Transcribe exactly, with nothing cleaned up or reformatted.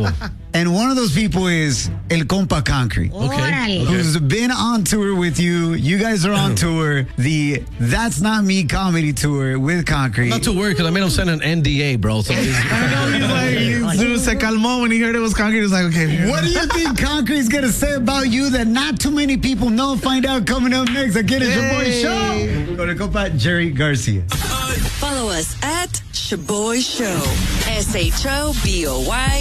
cool. And one of those people is El Compa Concrete. Okay. Who's been on tour with you. You guys are on tour. The That's Not Me comedy tour with Concrete. Not too worried because I made him sign an N D A, bro. So he's, I know, he's like, he's, dude, se calmó when he heard it was Concrete. He was like, okay. What do you think Concrete's going to say about you that not too many people know? Find out coming up next. Again, it's your boy Show. Go to Compa Jerry Garcia. Follow us at Shaboy Show. S H O B O Y